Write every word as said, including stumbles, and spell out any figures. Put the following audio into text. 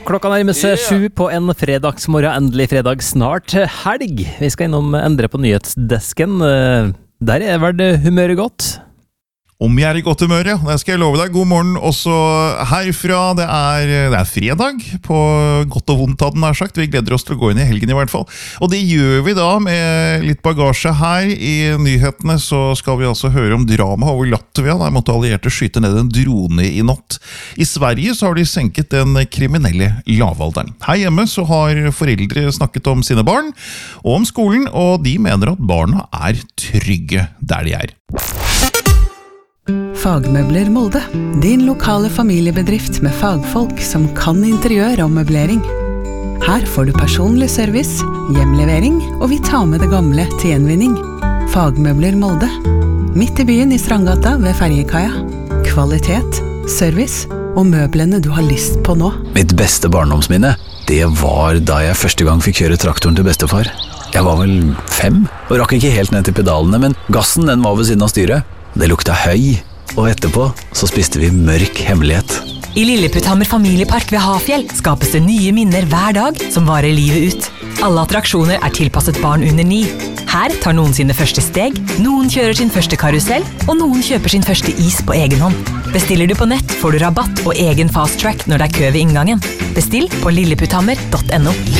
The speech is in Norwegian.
Klokka nærmer seg sju på en fredagsmorgen, endelig fredag, snart helg. Vi skal innom endre på nyhetsdesken. Der er vel det humøret godt? Om jeg er i godt humør, ja. Det skal jeg love deg. God morgen også herfra. Det er, det er fredag, på godt og vondt hadde den her sagt. Vi gleder oss til å gå inn i helgen i hvert fall. Og det gjør vi da med litt bagasje her. I nyhetene så skal vi altså høre om drama over Latvia. Der måtte allierte skyte ned en drone i natt. I Sverige så har de senket den kriminelle lavalderen. Her hjemme så har foreldre snakket om sine barn og om skolen, og de mener at barna er trygge der de er. Fagmøbler Molde, din lokale familiebedrift med fagfolk som kan interiør og møblering. Her får du personlig service, hjemlevering, og vi tar med det gamle til gjenvinning. Fagmøbler Molde, midt i byen i Strandgata ved Ferjekaia. Kvalitet, service og møblene du har lyst på nå. Mitt beste barndomsminne, det var da jeg første gang fikk kjøre traktoren til bestefar. Jeg var vel fem, og rakk ikke helt ned til pedalene, men gassen den var ved siden av styret. Det lukta høy. Og etterpå så spiste vi mørk hemmelighet. I Lilleputthammer familiepark ved Hafjell skapes det nye minner hver dag som varer livet ut. Alle attraksjoner er tilpasset barn under ni. Her tar noen sine første steg, noen kjører sin første karusell, og noen kjøper sin første is på egen hånd. Bestiller du på nett, får du rabatt og egen fast track når det er kø ved inngangen. Bestill på lilleputthammer punktum no.